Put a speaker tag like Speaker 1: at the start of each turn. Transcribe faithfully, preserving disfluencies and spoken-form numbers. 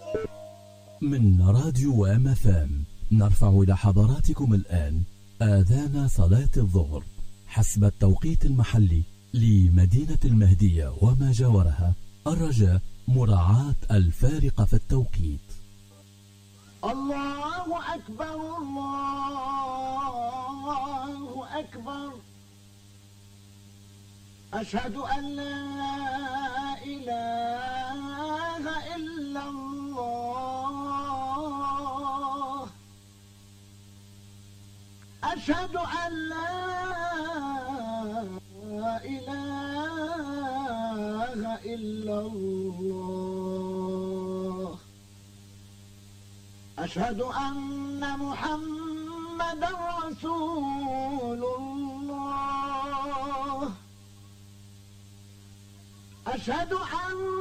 Speaker 1: من راديو ام اف ام نرفع إلى حضراتكم الآن آذان صلاة الظهر حسب التوقيت المحلي لمدينة المهدية وما جاورها، الرجاء مراعاة الفارق في التوقيت.
Speaker 2: الله أكبر الله أكبر، أشهد أن لا إله إلا الله، أشهد أن لا إله إلا الله، أشهد أن محمدا رسول الله، أشهد أن